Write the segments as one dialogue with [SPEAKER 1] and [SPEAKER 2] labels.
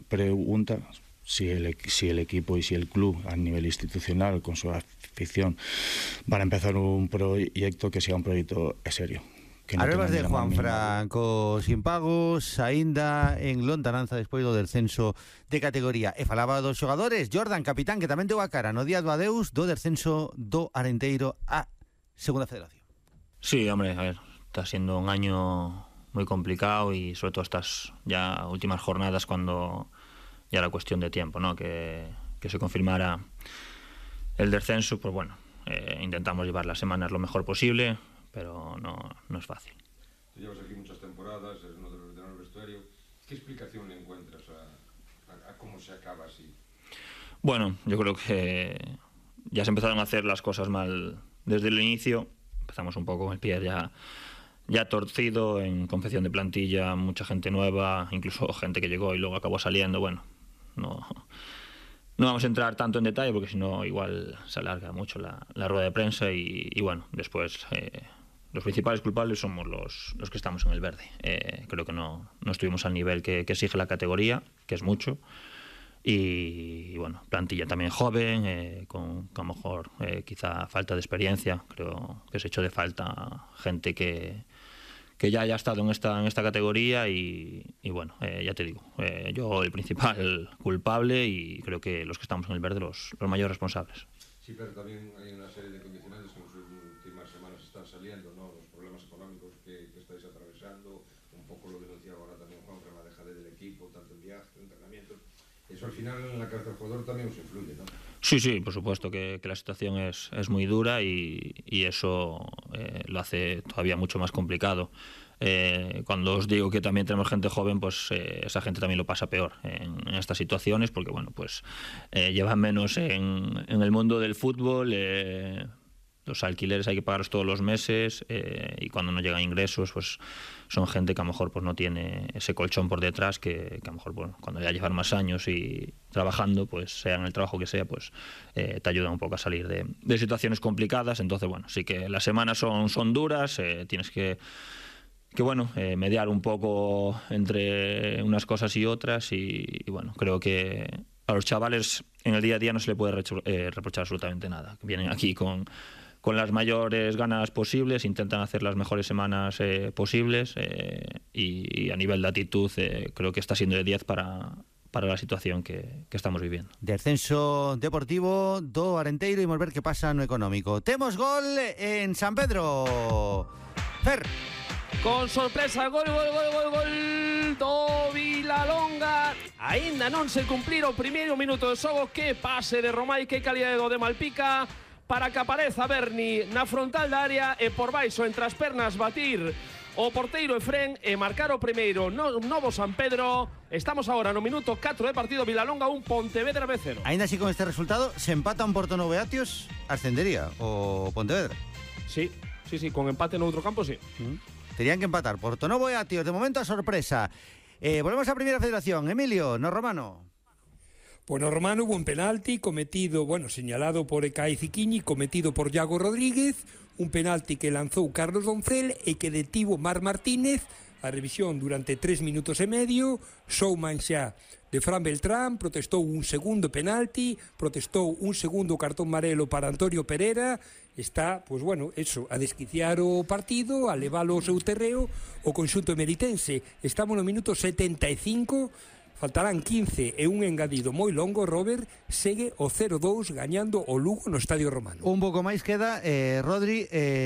[SPEAKER 1] pregunta si el equipo y si el club a nivel institucional con su afición van a empezar un proyecto que sea un proyecto serio.
[SPEAKER 2] Hablabas de Juanfran cos impagos aínda en lontananza despois do descenso de categoría. E falaba dos xogadores, Jordan, capitán, que tamén deu a cara no día do adeus do descenso do Arenteiro a Segunda Federación.
[SPEAKER 3] Sí, hombre, a ver, está siendo un año muy complicado y sobre todo estas ya últimas jornadas cuando ya era cuestión de tiempo, ¿no? Que se confirmara el descenso, pues bueno, intentamos llevar las semanas lo mejor posible, pero no es fácil.
[SPEAKER 4] Tú llevas aquí muchas temporadas, eres uno de los veteranos del vestuario. ¿Qué explicación le encuentras a cómo se acaba así?
[SPEAKER 3] Bueno, yo creo que ya se empezaron a hacer las cosas mal desde el inicio. Empezamos un poco con el pie ya torcido, en confección de plantilla, mucha gente nueva, incluso gente que llegó y luego acabó saliendo. Bueno, no vamos a entrar tanto en detalle porque si no igual se alarga mucho la rueda de prensa y bueno, después los principales culpables somos los que estamos en el verde. Creo que no estuvimos al nivel que exige la categoría, que es mucho, y bueno, plantilla también joven, con a lo mejor quizá falta de experiencia. Creo que se echó de falta gente que ya haya estado en esta categoría y bueno, ya te digo, yo el principal culpable y creo que los que estamos en el verde los mayores responsables.
[SPEAKER 4] Sí, pero también hay una serie de condicionantes que en las últimas semanas están saliendo, ¿no? Los problemas económicos que estáis atravesando, un poco lo denunciaba ahora también Juan, que la dejadez del equipo, tanto en viajes, entrenamientos. Eso al final en la carta del jugador también os influye, ¿no?
[SPEAKER 3] Sí, por supuesto que la situación es muy dura y eso lo hace todavía mucho más complicado. Cuando os digo que también tenemos gente joven, pues esa gente también lo pasa peor en estas situaciones porque bueno, pues llevan menos en el mundo del fútbol, los alquileres hay que pagarlos todos los meses y cuando no llegan ingresos pues son gente que a lo mejor pues no tiene ese colchón por detrás que a lo mejor bueno, cuando ya llevan más años y trabajando, pues sea en el trabajo que sea, pues te ayuda un poco a salir de situaciones complicadas. Entonces bueno, sí que las semanas son duras, tienes que bueno, mediar un poco entre unas cosas y otras y bueno, creo que a los chavales en el día a día no se le puede reprochar absolutamente nada. Vienen aquí con las mayores ganas posibles, intentan hacer las mejores semanas posibles y a nivel de actitud creo que está siendo de 10 para la situación que estamos viviendo.
[SPEAKER 2] Descenso deportivo do Arenteiro, imos ver que pasa no económico. Temos gol en San Pedro. Fer.
[SPEAKER 5] Con sorpresa, gol do Vilalonga. Aínda non se cumplira o primeiro minuto de xogo. Que pase de Romai, que calidade do de Malpica para que apareza Berni na frontal da área e por baixo entre as pernas batir o porteiro Efrén e marcar o primeiro novo San Pedro. Estamos agora no minuto 4 de partido. Vilalonga 1, Pontevedra B0.
[SPEAKER 2] Aínda así con este resultado se empata un Porto Novo Beatios, ascendería o Pontevedra.
[SPEAKER 5] Sí, con empate no outro campo, sí.
[SPEAKER 2] Tenían que empatar Porto Novo Beatios, de momento a sorpresa. Volvemos a Primera Federación. Emilio, no Romano.
[SPEAKER 6] Pues no Romano hubo un penalti cometido, señalado por Ecai Ziquiñi, cometido por Iago Rodríguez, un penalti que lanzou Carlos Doncel e que detivo Mar Martínez. A revisión durante 3 minutos e medio. Souman xa de Fran Beltrán, protestou un segundo penalti, protestou un segundo cartón amarelo para Antonio Pereira. Está, a desquiciar o partido, a leválo ao seu terreo o conxunto emeritense. Estamos no minuto 75, faltarán 15 e un engadido moi longo. Robert, segue o 0-2 gañando o Lugo no Estadio Romano.
[SPEAKER 2] Un pouco máis queda Rodri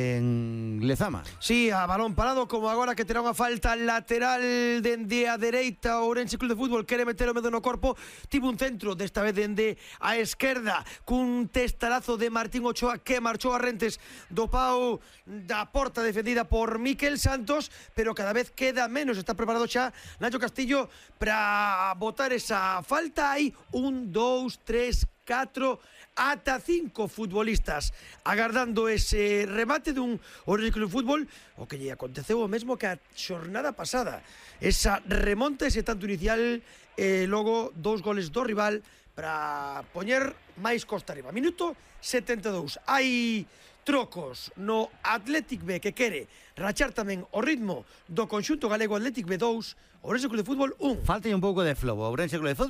[SPEAKER 2] en Lezama.
[SPEAKER 7] Sí, a balón parado, como agora que terá unha falta lateral dende a dereita. O Ourense Club de Fútbol quere meter o medo no corpo. Tivo un centro, desta vez dende a esquerda, cun testarazo de Martín Ochoa que marchou a rentes do pau da porta defendida por Miquel Santos, pero cada vez queda menos. Está preparado xa Nacho Castillo para a botar esa falta. Hai 1, 2, 3, 4 ata 5 futbolistas agardando ese remate dun Ourense Club de Fútbol, o que lle aconteceu o mesmo que a xornada pasada, esa remonta, ese tanto inicial e logo 2 goles do rival para poñer máis costa arriba. Minuto 72. Hai trocos no Athletic B, que quere rachar tamén o ritmo do conxunto galego. Athletic B 2, Ourense Club de Fútbol 1.
[SPEAKER 2] Falta un pouco de flow. Ourense Club de Fútbol